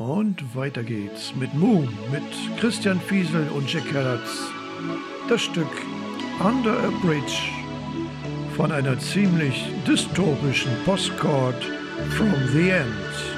Und weiter geht's mit Moon, mit Christian Fiesel und Jack Kellertz. Das Stück Under a Bridge von einer ziemlich dystopischen Postcard from the End.